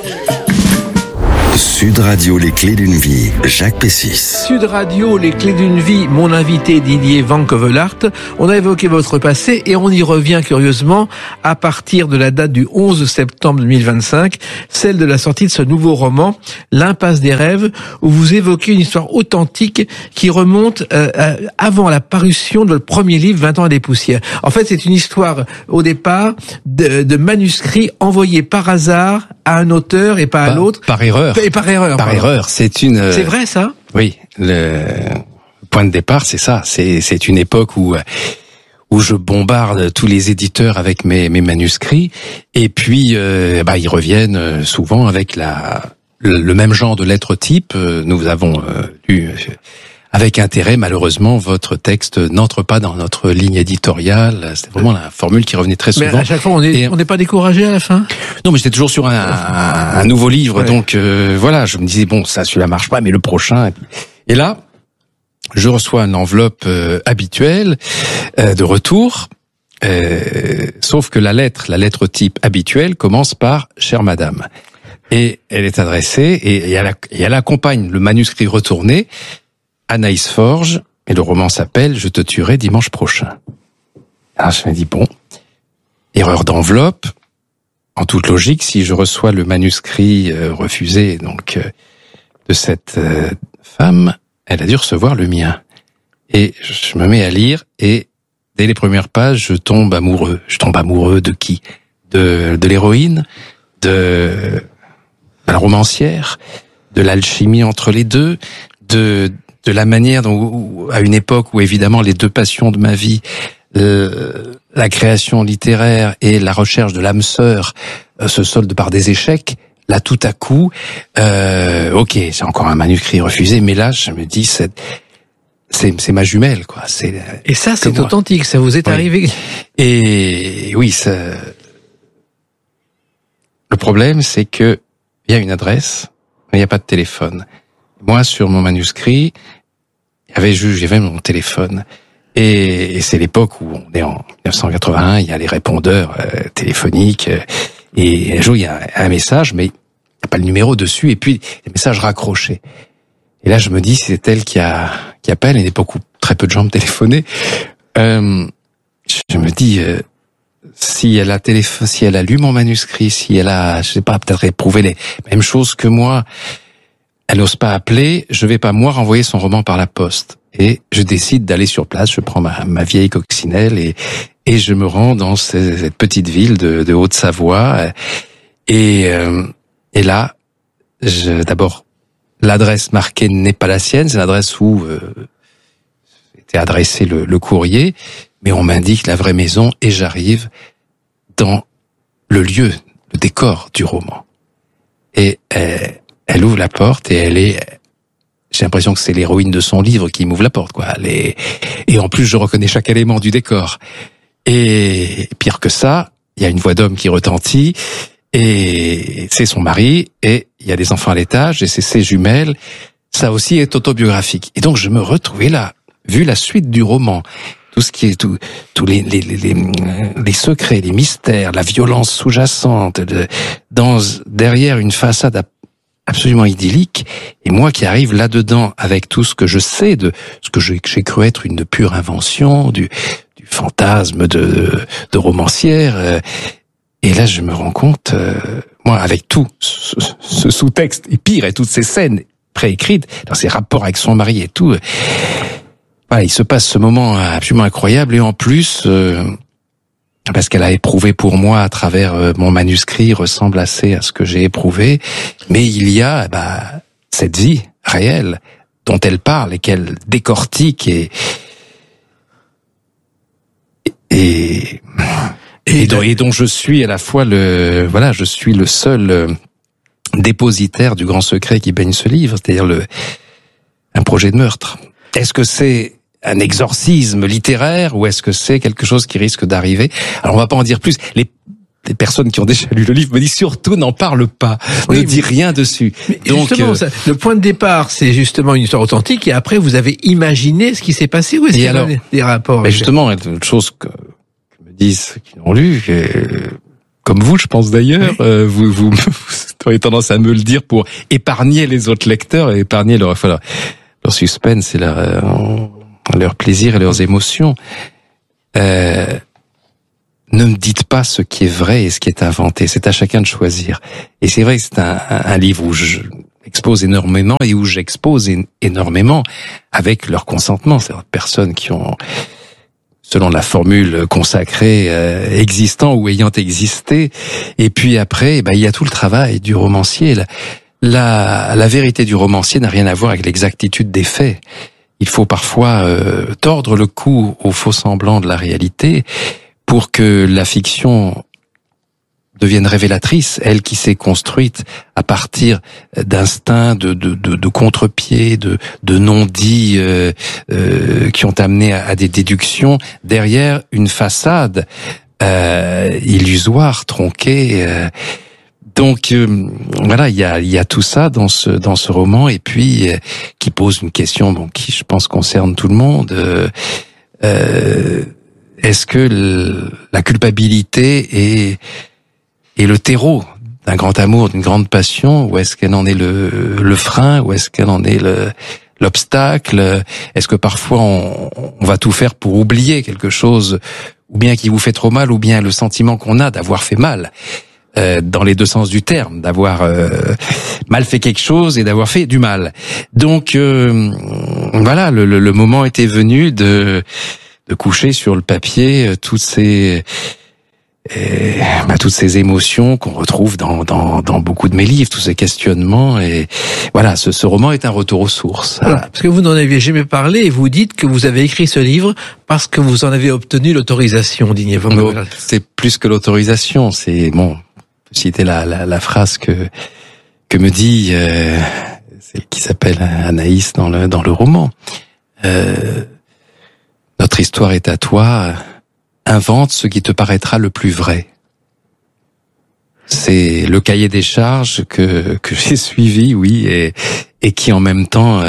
Sud Radio, les clés d'une vie, Jacques Pessis. Sud Radio, les clés d'une vie, mon invité Didier Van Kevelart. On a évoqué votre passé et on y revient curieusement à partir de la date du 11 septembre 2025, celle de la sortie de ce nouveau roman, L'Impasse des rêves, où vous évoquez une histoire authentique qui remonte avant la parution de votre premier livre, 20 ans à des poussières. En fait, c'est une histoire, au départ, de manuscrits envoyés par hasard à un auteur et pas à l'autre. Par erreur. Et par erreur. Par erreur, c'est vrai, ça? Oui, le point de départ, c'est ça. C'est une époque où je bombarde tous les éditeurs avec mes manuscrits, et puis ils reviennent souvent avec le même genre de lettre type. Nous avons lu avec intérêt, malheureusement, votre texte n'entre pas dans notre ligne éditoriale. C'était vraiment la formule qui revenait très souvent. Mais à chaque fois, on n'est pas découragé à la fin? Non, mais j'étais toujours sur un nouveau livre, ouais. Donc voilà, je me disais, bon, celui-là marche pas, mais le prochain. Et là, je reçois une enveloppe habituelle de retour, sauf que la lettre type habituelle commence par « Chère Madame ». Et elle est adressée, et elle accompagne le manuscrit retourné, Anaïs Forge, et le roman s'appelle « Je te tuerai dimanche prochain ». Alors je me dis, bon, erreur d'enveloppe. En toute logique, si je reçois le manuscrit refusé donc de cette femme, elle a dû recevoir le mien. Et je me mets à lire, et dès les premières pages, je tombe amoureux. Je tombe amoureux de qui? De l'héroïne, de la romancière, de l'alchimie entre les deux, de la manière dont, à une époque où évidemment les deux passions de ma vie, la création littéraire et la recherche de l'âme sœur, se soldent par des échecs. Là, tout à coup, ok, c'est encore un manuscrit refusé, mais là, je me dis, c'est ma jumelle, quoi. Et ça, c'est authentique, ça vous est arrivé. Et oui, le problème, c'est que il y a une adresse, mais il n'y a pas de téléphone. Moi, sur mon manuscrit, il y avait mon téléphone. Et c'est l'époque où on est en 1981, il y a les répondeurs téléphoniques, et un jour il y a un message, mais il n'y a pas le numéro dessus, et puis les messages raccrochés. Et là je me dis, c'est elle qui appelle, à une époque où très peu de gens me téléphonaient. Je me dis, si elle a lu mon manuscrit, si elle a, je sais pas, peut-être éprouvé les mêmes choses que moi, elle n'ose pas appeler, je vais pas moi renvoyer son roman par la poste. Et je décide d'aller sur place, je prends ma vieille coccinelle et je me rends dans cette petite ville de Haute-Savoie. Et là, d'abord, l'adresse marquée n'est pas la sienne, c'est l'adresse où était adressé le courrier, mais on m'indique la vraie maison et j'arrive dans le lieu, le décor du roman. Et elle ouvre la porte et j'ai l'impression que c'est l'héroïne de son livre qui m'ouvre la porte, quoi. Et en plus, je reconnais chaque élément du décor. Et pire que ça, il y a une voix d'homme qui retentit, et c'est son mari, et il y a des enfants à l'étage, et c'est ses jumelles. Ça aussi est autobiographique. Et donc, je me retrouvais là, vu la suite du roman, tout ce qui est tous les secrets, les mystères, la violence sous-jacente, derrière une façade absolument idyllique, et moi qui arrive là-dedans avec tout ce que je sais de ce que j'ai cru être une pure invention, du fantasme de romancière, et là je me rends compte, moi avec tout ce sous-texte, et pire, et toutes ces scènes préécrites, dans ses rapports avec son mari et tout, voilà, il se passe ce moment absolument incroyable, et en plus, parce qu'elle a éprouvé pour moi à travers mon manuscrit, ressemble assez à ce que j'ai éprouvé, mais il y a cette vie réelle dont elle parle et qu'elle décortique et dont je suis à la fois je suis le seul dépositaire du grand secret qui baigne ce livre, c'est-à-dire un projet de meurtre. Est-ce que c'est un exorcisme littéraire ou est-ce que c'est quelque chose qui risque d'arriver? Alors on va pas en dire plus. Les personnes qui ont déjà lu le livre me disent surtout n'en parle pas, ne dis rien dessus. Donc justement, le point de départ, c'est justement une histoire authentique, et après vous avez imaginé ce qui s'est passé, ou est-ce qu'il y a des rapports? Mais justement, une chose que me disent ceux qui l'ont lu, comme vous, je pense d'ailleurs, vous J'aurais tendance à me le dire pour épargner les autres lecteurs et épargner leur suspense et leur plaisir et leurs émotions. Ne me dites pas ce qui est vrai et ce qui est inventé. C'est à chacun de choisir. Et c'est vrai que c'est un livre où je expose énormément et où j'expose énormément avec leur consentement. C'est-à-dire personnes qui ont, selon la formule consacrée, existant ou ayant existé. Et puis après, il y a tout le travail du romancier. La vérité du romancier n'a rien à voir avec l'exactitude des faits. Il faut parfois tordre le cou au faux semblant de la réalité pour que la fiction devienne révélatrice, elle qui s'est construite à partir d'instincts, de contre-pieds, de non-dits qui ont amené à des déductions derrière une façade illusoire, tronquée. Donc voilà, il y a tout ça dans ce roman, et puis qui pose une question qui je pense concerne tout le monde. Est-ce que la culpabilité est le terreau d'un grand amour, d'une grande passion, ou est-ce qu'elle en est le frein, ou est-ce qu'elle en est l'obstacle? Est-ce que parfois on va tout faire pour oublier quelque chose, ou bien qui vous fait trop mal, ou bien le sentiment qu'on a d'avoir fait mal, dans les deux sens du terme, d'avoir mal fait quelque chose et d'avoir fait du mal. Donc voilà, le moment était venu de coucher sur le papier toutes ces émotions qu'on retrouve dans beaucoup de mes livres, tous ces questionnements. Et voilà, ce roman est un retour aux sources. Voilà, parce que vous n'en aviez jamais parlé, et vous dites que vous avez écrit ce livre parce que vous en avez obtenu l'autorisation, Didier von Covelaert. C'est plus que l'autorisation, c'est citer la phrase que me dit celle qui s'appelle Anaïs dans le roman. Notre histoire est à toi, invente ce qui te paraîtra le plus vrai. C'est le cahier des charges que j'ai suivi, oui, et qui en même temps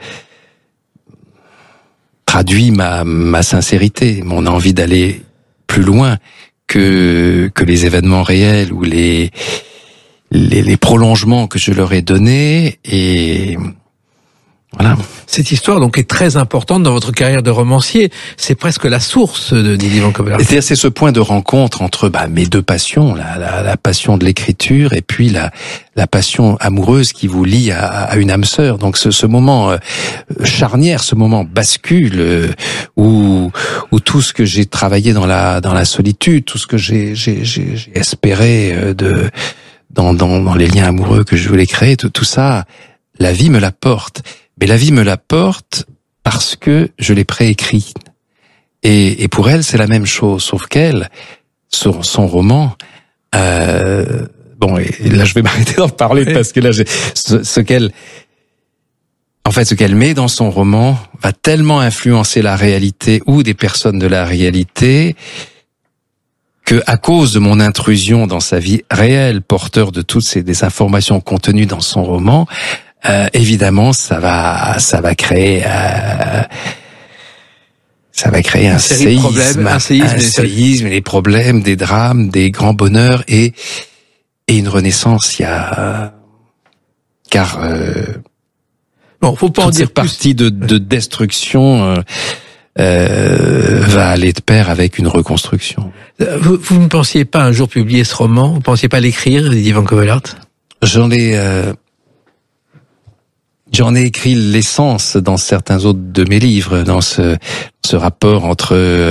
traduit ma sincérité, mon envie d'aller plus loin que les événements réels ou les prolongements que je leur ai donnés. Et voilà. Cette histoire donc est très importante dans votre carrière de romancier. C'est presque la source de Didier von Covelaert. C'est ce point de rencontre entre mes deux passions, la passion de l'écriture et puis la passion amoureuse qui vous lie à une âme sœur. Donc ce moment charnière, ce moment bascule où tout ce que j'ai travaillé dans la solitude, tout ce que j'ai espéré dans les liens amoureux que je voulais créer, tout ça, la vie me l'apporte. Mais la vie me l'apporte parce que je l'ai préécrit. Et pour elle, c'est la même chose, sauf qu'elle, son roman, et là je vais m'arrêter d'en parler parce que là, ce qu'elle met dans son roman va tellement influencer la réalité ou des personnes de la réalité que, à cause de mon intrusion dans sa vie réelle, porteur de toutes des informations contenues dans son roman, évidemment, ça va créer un séisme, des problèmes, des drames, des grands bonheurs et une renaissance. Car faut pas en dire cette partie de destruction va aller de pair avec une reconstruction. Vous ne pensiez pas un jour publier ce roman? Vous ne pensiez pas l'écrire, Didier von Covelaert? J'en ai écrit l'essence dans certains autres de mes livres, dans ce rapport entre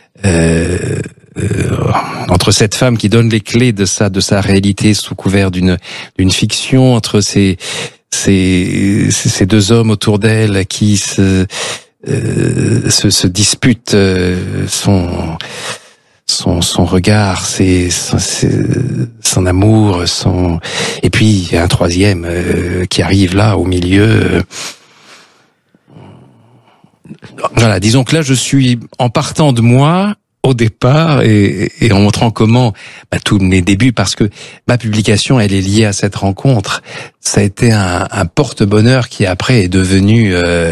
cette femme qui donne les clés de sa réalité sous couvert d'une fiction, entre ces deux hommes autour d'elle qui se disputent son regard, son amour, et puis il y a un troisième qui arrive là au milieu. Voilà, disons que là je suis en partant de moi au départ et en montrant comment tous mes débuts, parce que ma publication elle est liée à cette rencontre. Ça a été un porte-bonheur qui après est devenu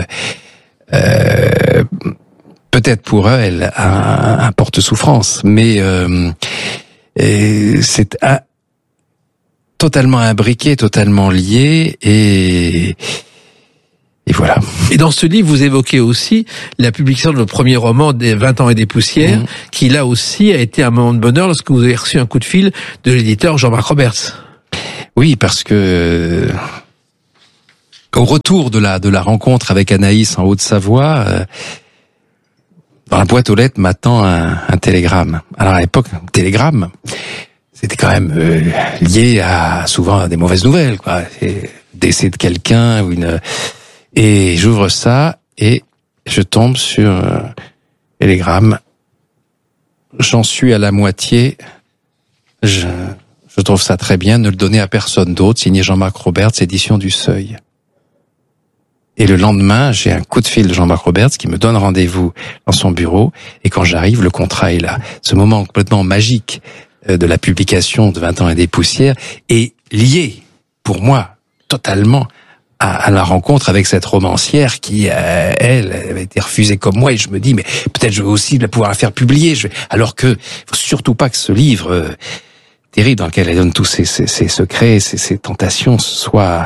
peut-être pour elle un porte-souffrance, mais c'est totalement imbriqués, totalement liés, et voilà. Et dans ce livre, vous évoquez aussi la publication de votre premier roman, des 20 ans et des poussières, qui là aussi a été un moment de bonheur lorsque vous avez reçu un coup de fil de l'éditeur Jean-Marc Roberts. Oui, parce que au retour de la rencontre avec Anaïs en Haute-Savoie, dans la boîte aux lettres m'attend un télégramme. Alors à l'époque, télégramme, c'était quand même lié à souvent des mauvaises nouvelles, quoi. Décès de quelqu'un ou et j'ouvre ça et je tombe sur télégramme. J'en suis à la moitié. Je trouve ça très bien. Ne le donner à personne d'autre. Signé Jean-Marc Roberts, édition du Seuil. Et le lendemain, j'ai un coup de fil de Jean-Marc Roberts qui me donne rendez-vous dans son bureau. Et quand j'arrive, le contrat est là. Ce moment complètement magique de la publication de 20 ans et des poussières est lié, pour moi, totalement à la rencontre avec cette romancière qui, elle avait été refusée comme moi, et je me dis, mais peut-être je vais aussi pouvoir la faire publier. Alors que, faut surtout pas que ce livre terrible dans lequel elle donne tous ses secrets, ses tentations, soit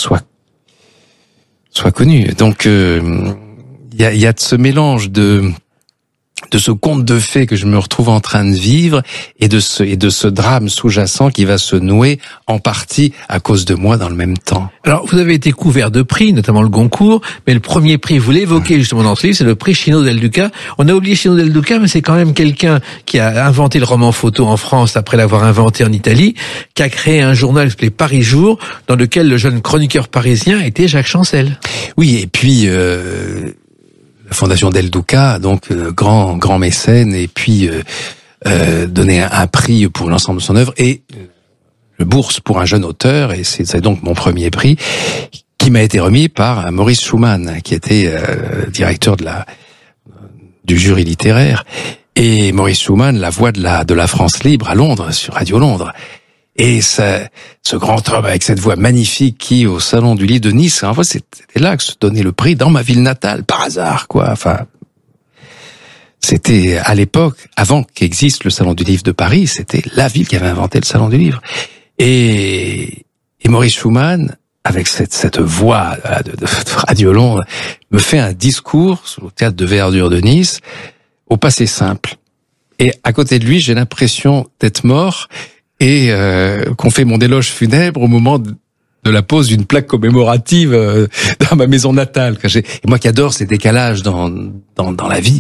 connu. Donc il y a de ce mélange de ce conte de fées que je me retrouve en train de vivre et de ce drame sous-jacent qui va se nouer en partie à cause de moi dans le même temps. Alors, vous avez été couvert de prix, notamment le Goncourt, mais le premier prix, vous l'évoquez justement dans ce livre, c'est le prix Chino del Duca. On a oublié Chino del Duca, mais c'est quand même quelqu'un qui a inventé le roman photo en France après l'avoir inventé en Italie, qui a créé un journal appelé Paris Jour, dans lequel le jeune chroniqueur parisien était Jacques Chancel. Oui, et puis la Fondation Del Duca, donc grand mécène, et puis donner un prix pour l'ensemble de son œuvre et le bourse pour un jeune auteur, et c'est donc mon premier prix qui m'a été remis par Maurice Schumann, qui était directeur du jury littéraire, et Maurice Schumann, la voix de la France libre à Londres, sur Radio Londres. Et ce grand homme avec cette voix magnifique qui, au Salon du Livre de Nice, en fait, c'était là que se donnait le prix, dans ma ville natale, par hasard, quoi. Enfin, c'était à l'époque, avant qu'existe le Salon du Livre de Paris, c'était la ville qui avait inventé le Salon du Livre. Et Maurice Schumann, avec cette voix de Radio Londres, me fait un discours sur le théâtre de Verdure de Nice, au passé simple. Et à côté de lui, j'ai l'impression d'être mort, et qu'on fait mon éloge funèbre au moment de la pose d'une plaque commémorative dans ma maison natale. Et moi qui adore ces décalages dans la vie,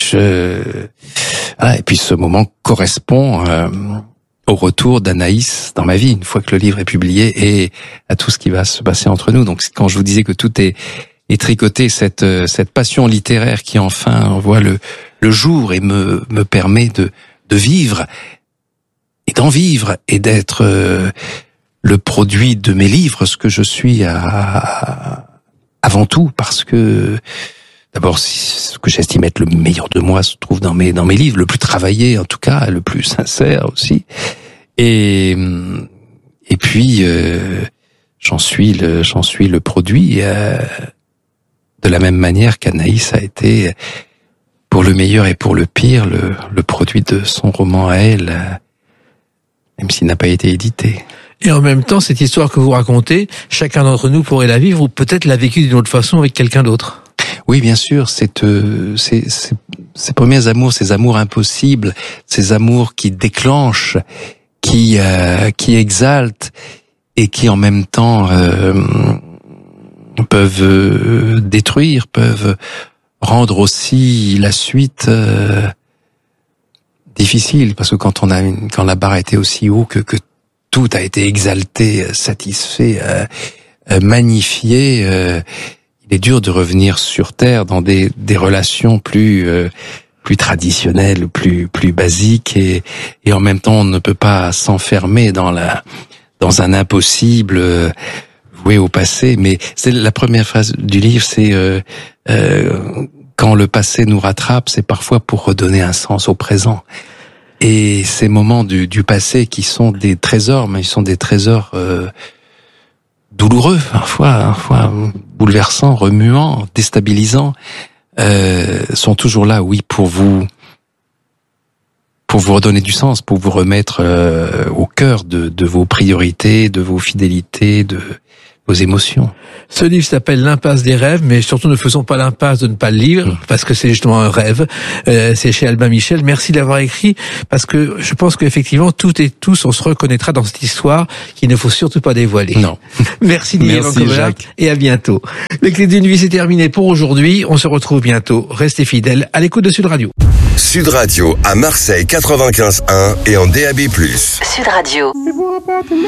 et puis ce moment correspond au retour d'Anaïs dans ma vie, une fois que le livre est publié, et à tout ce qui va se passer entre nous. Donc quand je vous disais que tout est tricoté, cette passion littéraire qui enfin voit le jour et me permet de vivre, et d'en vivre, et d'être le produit de mes livres, ce que je suis avant tout, parce que d'abord, ce que j'estime être le meilleur de moi se trouve dans mes livres, le plus travaillé en tout cas, le plus sincère aussi, et puis j'en suis le produit de la même manière qu'Anaïs a été, pour le meilleur et pour le pire, le produit de son roman à elle, même s'il n'a pas été édité. Et en même temps, cette histoire que vous racontez, chacun d'entre nous pourrait la vivre, ou peut-être l'a vécue d'une autre façon avec quelqu'un d'autre. Oui, bien sûr, ces premiers amours, ces amours impossibles, ces amours qui déclenchent, qui exaltent, et qui en même temps peuvent détruire, peuvent rendre aussi la suite difficile, parce que quand la barre a été aussi haut que tout a été exalté, satisfait, magnifié, il est dur de revenir sur terre dans des relations plus traditionnelles, plus basiques, et en même temps on ne peut pas s'enfermer dans un impossible voué au passé. Mais c'est la première phrase du livre, c'est quand le passé nous rattrape, c'est parfois pour redonner un sens au présent. Et ces moments du passé qui sont des trésors, mais ils sont des trésors douloureux, parfois bouleversants, remuants, déstabilisants, sont toujours là, oui, pour vous pour vous redonner du sens, pour vous remettre au cœur de vos priorités, de vos fidélités, de vos émotions. Ce livre s'appelle L'impasse des rêves, mais surtout ne faisons pas l'impasse de ne pas le lire, parce que c'est justement un rêve. C'est chez Albin Michel. Merci d'avoir écrit, parce que je pense qu'effectivement, toutes et tous, on se reconnaîtra dans cette histoire qu'il ne faut surtout pas dévoiler. Non. Merci Didier Van Covelaert, et à bientôt. Les clés d'une vie, c'est terminé pour aujourd'hui. On se retrouve bientôt. Restez fidèles à l'écoute de Sud Radio. Sud Radio à Marseille 95.1 et en DAB+. Sud Radio.